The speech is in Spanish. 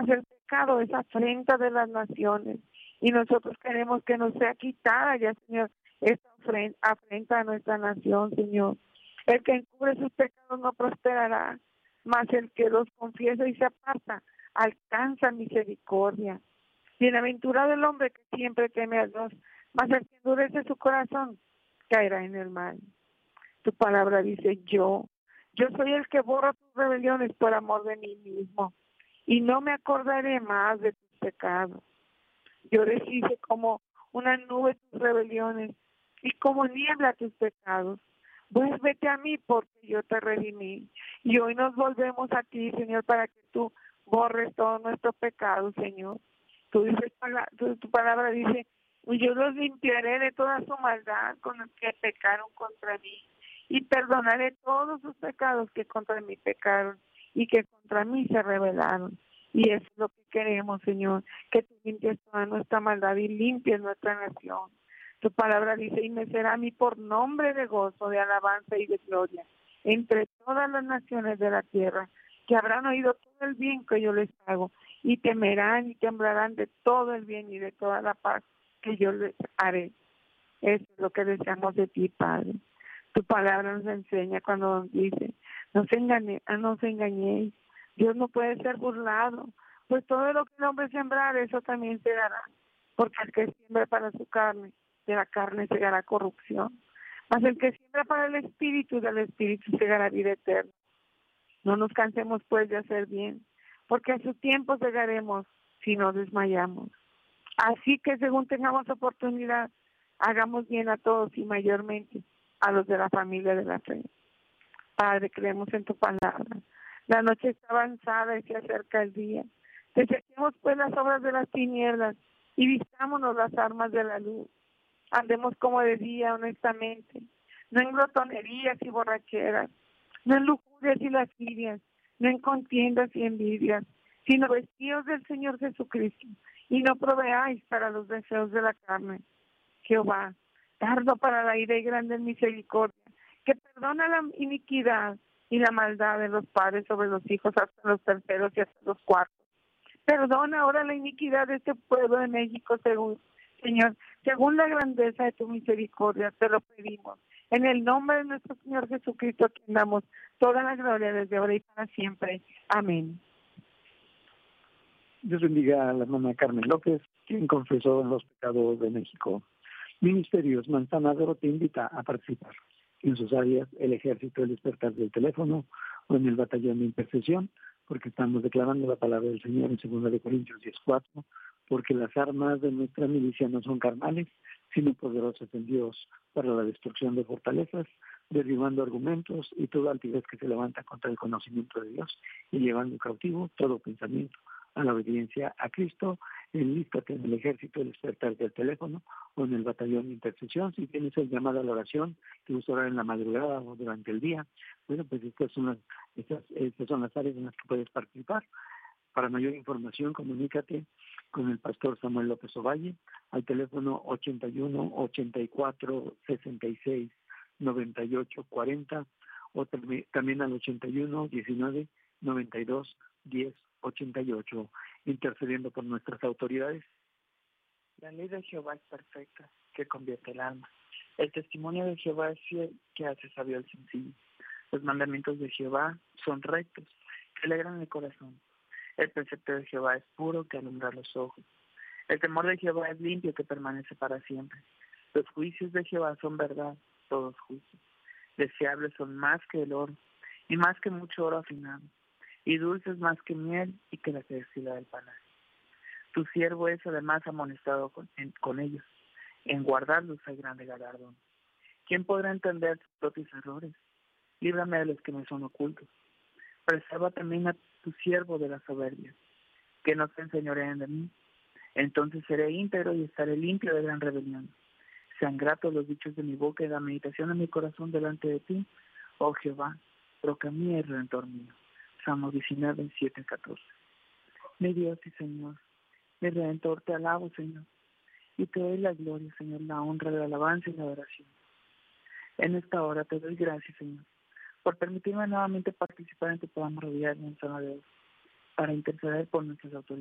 El pecado es afrenta de las naciones y nosotros queremos que nos sea quitada ya, Señor, esta afrenta a nuestra nación, Señor. El que encubre sus pecados no prosperará, mas el que los confiesa y se aparta alcanza misericordia. Bienaventurado el hombre que siempre teme a Dios, mas el que endurece su corazón caerá en el mal. Tu palabra dice, yo soy el que borra tus rebeliones por amor de mí mismo, y no me acordaré más de tus pecados. Yo deshice como una nube tus rebeliones, y como niebla tus pecados. Vuélvete a mí porque yo te redimí. Y hoy nos volvemos a ti, Señor, para que tú borres todos nuestros pecados, Señor. Tu palabra dice, yo los limpiaré de toda su maldad con los que pecaron contra mí, y perdonaré todos sus pecados que contra mí pecaron y que contra mí se rebelaron. Y eso es lo que queremos, Señor, que tú limpies toda nuestra maldad y limpies nuestra nación. Tu palabra dice, y me será a mí por nombre de gozo, de alabanza y de gloria, entre todas las naciones de la tierra, que habrán oído todo el bien que yo les hago, y temerán y temblarán de todo el bien y de toda la paz que yo les haré. Eso es lo que deseamos de ti, Padre. Tu palabra nos enseña cuando nos dice, no se engañéis, Dios no puede ser burlado, pues todo lo que el hombre sembrar, eso también se dará, porque el que siembra para su carne, de la carne segará corrupción, mas el que siembra para el Espíritu, del Espíritu segará vida eterna. No nos cansemos pues de hacer bien, porque a su tiempo segaremos si no desmayamos. Así que según tengamos oportunidad, hagamos bien a todos y mayormente a los de la familia de la fe. Padre, creemos en tu palabra. La noche está avanzada y se acerca el día. Desechemos pues las obras de las tinieblas y vistámonos las armas de la luz. Andemos como de día honestamente, no en glotonerías y borracheras, no en lujurias y lascivias, no en contiendas y envidias, sino vestidos del Señor Jesucristo, y no proveáis para los deseos de la carne. Jehová, tardo para la ira y grande en misericordia, que perdona la iniquidad y la maldad de los padres sobre los hijos hasta los terceros y hasta los cuartos. Perdona ahora la iniquidad de este pueblo de México, Señor, según la grandeza de tu misericordia, te lo pedimos. En el nombre de nuestro Señor Jesucristo, a quien damos toda la gloria desde ahora y para siempre. Amén. Dios bendiga a la hermana Carmen López, quien confesó los pecados de México. Ministerios Manzana de Oro te invita a participar en sus áreas, el Ejército del Despertar del Teléfono o en el Batallón de Intercesión, porque estamos declarando la palabra del Señor en 2 Corintios 10:4, porque las armas de nuestra milicia no son carnales, sino poderosas en Dios para la destrucción de fortalezas, derribando argumentos y toda altivez que se levanta contra el conocimiento de Dios y llevando cautivo todo pensamiento a la obediencia a Cristo. Enlístate en el Ejército del Despertar del Teléfono o en el Batallón de Intercesión. Si tienes el llamado a la oración, te gusta orar en la madrugada o durante el día, bueno, pues estas son las áreas en las que puedes participar. Para mayor información, comunícate con el pastor Samuel López Ovalle al teléfono 81 84 66 98 40 o también al 81 19 92 10 88, intercediendo por nuestras autoridades. La ley de Jehová es perfecta, que convierte el alma. El testimonio de Jehová es fiel, que hace sabio al sencillo. Los mandamientos de Jehová son rectos, que alegran el corazón. El precepto de Jehová es puro, que alumbra los ojos. El temor de Jehová es limpio, que permanece para siempre. Los juicios de Jehová son verdad, todos justos. Deseables son más que el oro, y más que mucho oro afinado, y dulces más que miel y que la felicidad del panal. Tu siervo es además amonestado con ellos. En guardarlos hay grande galardón. ¿Quién podrá entender sus propios errores? Líbrame de los que me son ocultos. Preserva también a tu siervo de la soberbia, que no se enseñoreen de mí. Entonces seré íntegro y estaré limpio de gran rebelión. Sean gratos los dichos de mi boca y la meditación de mi corazón delante de ti, oh Jehová, roca mía y redentor mío. Salmo 19, 7, 14. Mi Dios y Señor, mi Redentor, te alabo, Señor, y te doy la gloria, Señor, la honra, la alabanza y la adoración. En esta hora te doy gracias, Señor, por permitirme nuevamente participar en tu programa radial en Zona de Oro. para interceder por nuestras autoridades.